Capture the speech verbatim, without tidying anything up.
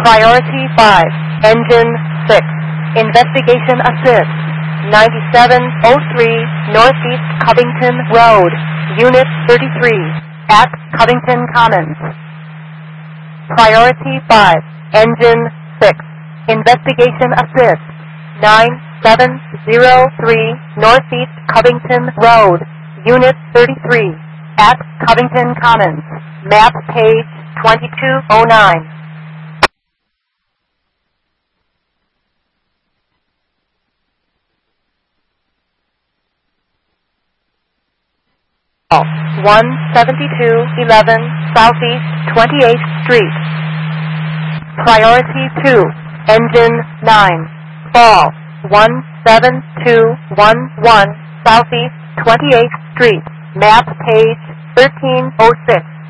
Priority five, Engine six, Investigation Assist, ninety-seven oh three Northeast Covington Road, Unit thirty-three, at Covington Commons. Priority five, Engine six, Investigation Assist, nine seven oh three Northeast Covington Road, Unit thirty-three, at Covington Commons. Map page twenty-two oh nine. one seventy-two eleven Southeast twenty-eighth Street. Priority two, Engine nine, Fall, one seven two one one Southeast twenty-eighth Street. Map page thirteen oh six.